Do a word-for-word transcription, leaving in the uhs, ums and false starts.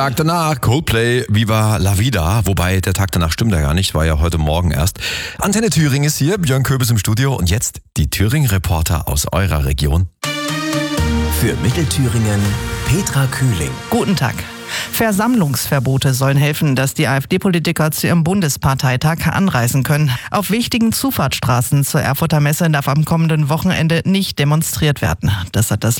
Tag danach, Coldplay, Viva la Vida. Wobei, der Tag danach stimmt ja gar nicht, war ja heute Morgen erst. Antenne Thüringen ist hier, Björn Köbis im Studio. Und jetzt die Thüringen-Reporter aus eurer Region. Für Mittelthüringen, Petra Kühling. Guten Tag. Versammlungsverbote sollen helfen, dass die AfD-Politiker zu ihrem Bundesparteitag anreisen können. Auf wichtigen Zufahrtsstraßen zur Erfurter Messe darf am kommenden Wochenende nicht demonstriert werden. Das hat das